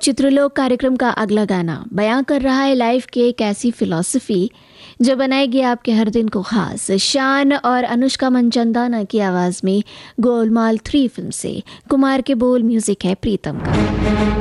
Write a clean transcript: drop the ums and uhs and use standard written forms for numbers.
चित्रलोक कार्यक्रम का अगला गाना बयां कर रहा है लाइफ की एक ऐसी फिलॉसफी जो बनाएगी आपके हर दिन को खास। शान और अनुष्का मंचंदाना की आवाज में गोलमाल 3 फिल्म से कुमार के बोल, म्यूजिक है प्रीतम का।